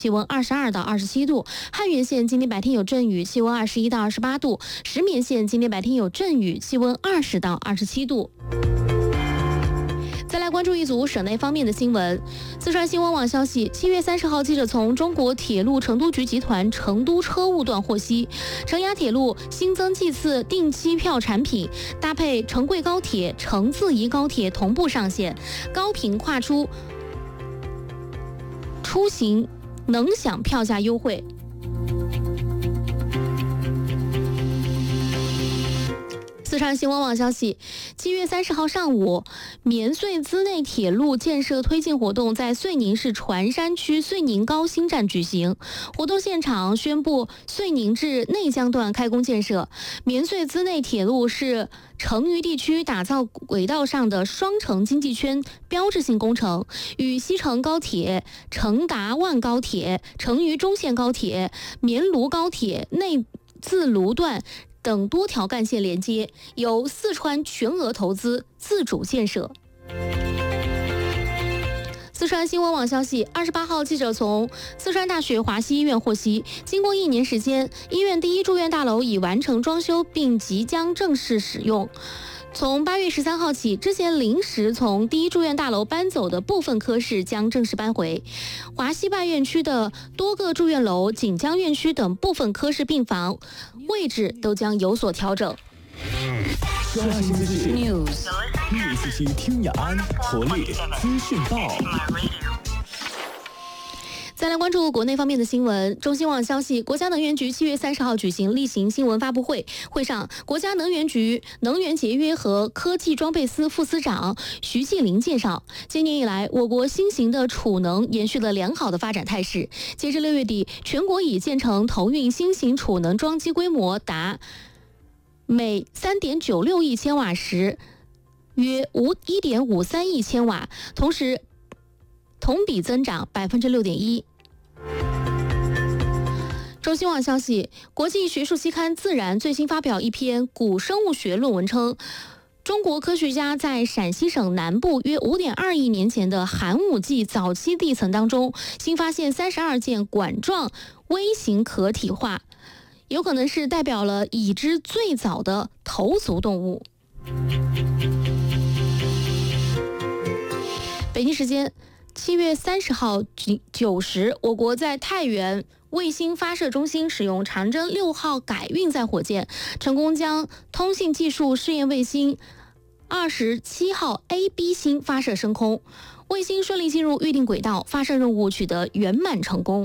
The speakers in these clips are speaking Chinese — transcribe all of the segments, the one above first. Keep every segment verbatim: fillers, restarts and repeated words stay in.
气温二十二到二十七度；汉源县今天白天有阵雨，气温二十一到二十八度；石棉县今天白天有阵雨，气温二十到二十七度。再来关注一组省内方面的新闻。四川新闻网消息，七月三十号，记者从中国铁路成都局集团成都车务段获悉，成雅铁路新增计次定期票产品，搭配成贵高铁、成自宜高铁同步上线，高频跨出出行能享票价优惠。四川新闻网消息，七月三十号上午，绵遂资内铁路建设推进活动在遂宁市船山区遂宁高新站举行。活动现场宣布，遂宁至内江段开工建设。绵遂资内铁路是成渝地区打造轨道上的双城经济圈标志性工程，与西成高铁、成达万高铁、成渝中线高铁、绵卢高铁内自卢段等多条干线连接，由四川全额投资自主建设。四川新闻网消息，二十八号，记者从四川大学华西医院获悉，经过一年时间，医院第一住院大楼已完成装修，并即将正式使用。从八月十三号起，之前临时从第一住院大楼搬走的部分科室将正式搬回。华西外院区的多个住院楼、锦江院区等部分科室病房位置都将有所调整。 刷新资讯 News， 一四七听雅安活力资讯报。 再来关注国内方面的新闻。中新网消息，国家能源局七月三十号举行例行新闻发布会，会上，国家能源局能源节约和科技装备司副司长徐继林介绍，今年以来，我国新型的储能延续了良好的发展态势。截至六月底，全国已建成投运新型储能装机规模达每 三点九六亿千瓦时，约 一点五三亿千瓦，同时同比增长 百分之六点一。中新网消息，国际学术期刊《自然》最新发表一篇古生物学论文称，中国科学家在陕西省南部约 五点二亿年前的寒武纪早期地层当中，新发现三十二件管状微型可体化，有可能是代表了已知最早的头足动物。北京时间七月三十号九时，我国在太原卫星发射中心使用长征六号改运载火箭，成功将通信技术试验卫星二十七号 A B 星发射升空，卫星顺利进入预定轨道，发射任务取得圆满成功。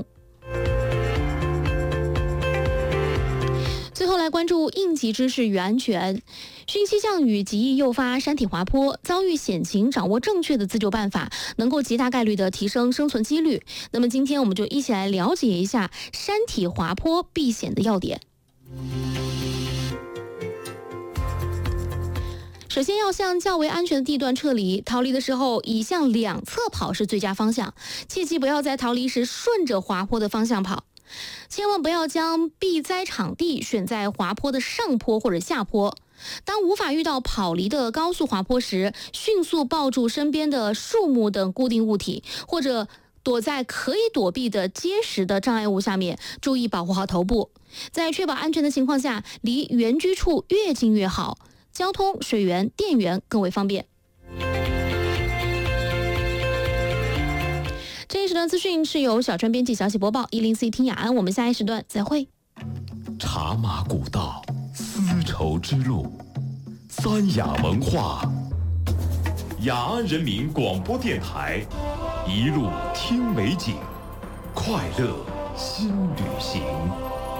最后来关注应急知识与安全。汛期降雨极易诱发山体滑坡，遭遇险情掌握正确的自救办法，能够极大概率的提升生存几率。那么今天我们就一起来了解一下山体滑坡避险的要点。首先要向较为安全的地段撤离，逃离的时候以向两侧跑是最佳方向，切记不要在逃离时顺着滑坡的方向跑。千万不要将避灾场地选在滑坡的上坡或者下坡。当无法遇到跑离的高速滑坡时，迅速抱住身边的树木等固定物体，或者躲在可以躲避的结实的障碍物下面，注意保护好头部。在确保安全的情况下，离原居处越近越好，交通、水源、电源更为方便。这一时段资讯是由小川编辑、小喜播报，一零四听雅安，我们下一时段再会。 茶马古道，丝绸之路，三雅文化，雅安人民广播电台，一路听美景，快乐新旅行。